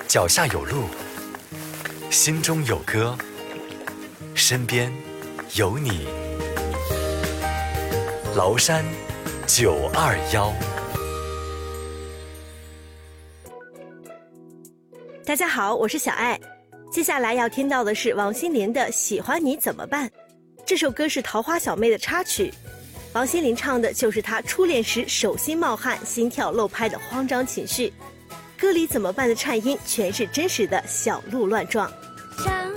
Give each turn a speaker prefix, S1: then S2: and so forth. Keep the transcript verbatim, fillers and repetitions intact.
S1: 脚下有路，心中有歌，身边有你。崂山九二幺。
S2: 大家好，我是小爱。接下来要听到的是王心凌的《喜欢你怎么办》。这首歌是《桃花小妹》的插曲，王心凌唱的就是她初恋时手心冒汗、心跳漏拍的慌张情绪。歌里怎么办的颤音全是真实的小鹿乱撞。